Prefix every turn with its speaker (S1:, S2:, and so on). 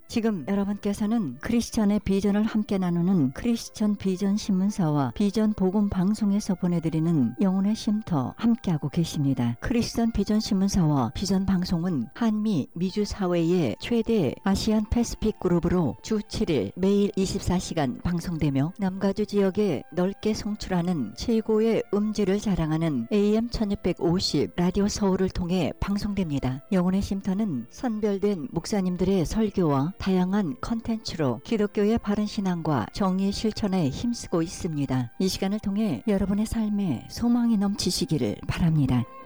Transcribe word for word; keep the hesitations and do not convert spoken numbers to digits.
S1: 지금 여러분께서는 크리스천의 비전을 함께 나누는 크리스천 비전 신문사와 비전 복음 방송에서 보내드리는 영혼의 쉼터 함께하고 계십니다. 크리스천 비전 신문사와 비전 방송은 한미 미주 사회의 최대 아시안 패시픽 그룹으로 주 칠 일 매일 이십사 시간 방송되며 남가주 지역에 넓게 송출하는 최고의 음질을 자랑하는 에이엠 천육백오십 라디오 서울을 통해 방송됩니다. 영혼의 쉼터는 선별된 목사님들의 설교와 다양한 컨텐츠로 기독교의 바른 신앙과 정의 실천에 힘쓰고 있습니다. 이 시간을 통해 여러분의 삶에 소망이 넘치시기를 바랍니다.